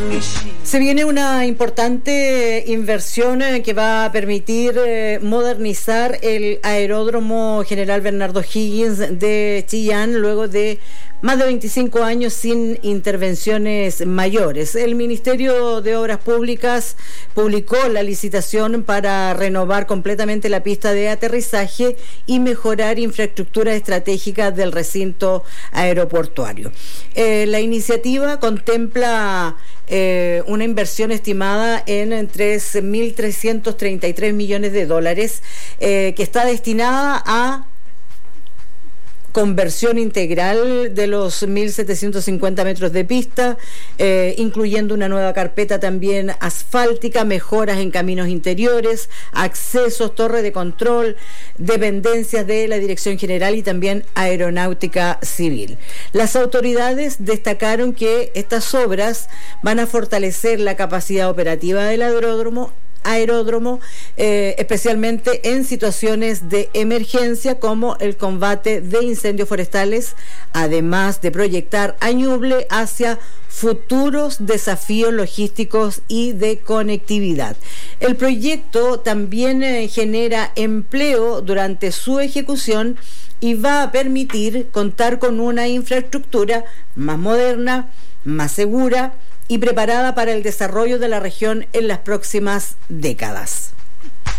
Se viene una importante inversión que va a permitir modernizar el aeródromo General Bernardo O'Higgins de Chillán luego de más de 25 años sin intervenciones mayores. El Ministerio de Obras Públicas publicó la licitación para renovar completamente la pista de aterrizaje y mejorar infraestructura estratégica del recinto aeroportuario. La iniciativa contempla una inversión estimada en 3.333 millones de dólares que está destinada a conversión integral de los 1.750 metros de pista, incluyendo una nueva carpeta también asfáltica, mejoras en caminos interiores, accesos, torre de control, dependencias de la Dirección General y también Aeronáutica Civil. Las autoridades destacaron que estas obras van a fortalecer la capacidad operativa del aeródromo, especialmente en situaciones de emergencia como el combate de incendios forestales, además de proyectar a Ñuble hacia futuros desafíos logísticos y de conectividad. El proyecto también genera empleo durante su ejecución y va a permitir contar con una infraestructura más moderna, más segura y preparada para el desarrollo de la región en las próximas décadas.